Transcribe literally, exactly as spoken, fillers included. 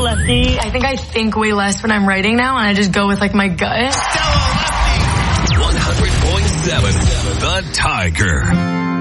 Lefty. I think I think way less when I'm writing now, and I just go with like my gut. one hundred point seven The Tiger.